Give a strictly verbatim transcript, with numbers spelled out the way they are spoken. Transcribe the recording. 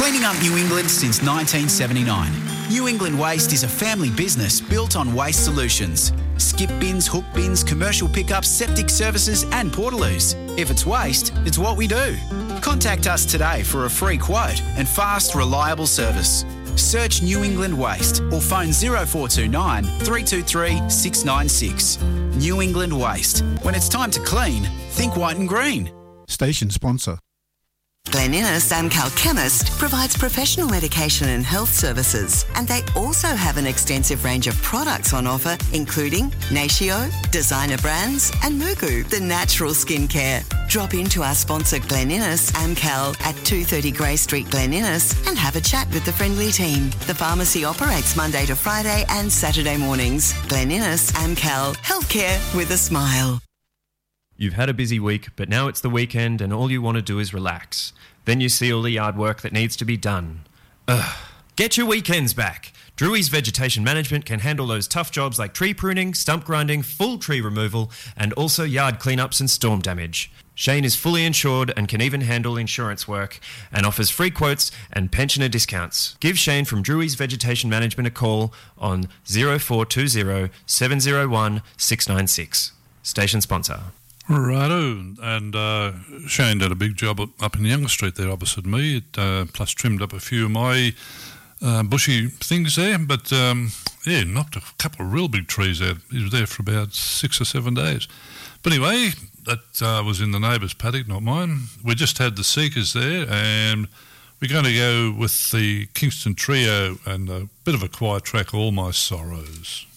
Cleaning up New England since nineteen seventy-nine. New England Waste is a family business built on waste solutions. Skip bins, hook bins, commercial pickups, septic services and portaloos. If it's waste, it's what we do. Contact us today for a free quote and fast, reliable service. Search New England Waste or phone zero four two nine, three two three, six nine six. New England Waste. When it's time to clean, think white and green. Station sponsor. Glen Innes Amcal Chemist provides professional medication and health services, and they also have an extensive range of products on offer, including Natio, designer brands, and Mugu, the natural skincare. Drop into our sponsor Glen Innes Amcal at two thirty Grey Street, Glen Innes, and have a chat with the friendly team. The pharmacy operates Monday to Friday and Saturday mornings. Glen Innes Amcal, healthcare with a smile. You've had a busy week, but now it's the weekend and all you want to do is relax. Then you see all the yard work that needs to be done. Ugh. Get your weekends back. Drewry's Vegetation Management can handle those tough jobs like tree pruning, stump grinding, full tree removal, and also yard cleanups and storm damage. Shane is fully insured and can even handle insurance work and offers free quotes and pensioner discounts. Give Shane from Drewry's Vegetation Management a call on zero four two zero, seven zero one, six nine six. Station sponsor. Righto, and uh, Shane did a big job up, up in Younger Street there opposite me, it, uh, plus trimmed up a few of my uh, bushy things there, but um, yeah, knocked a couple of real big trees out. He was there for about six or seven days. But anyway, that uh, was in the neighbour's paddock, not mine. We just had the Seekers there, and we're going to go with the Kingston Trio and a bit of a quiet track, All My Sorrows.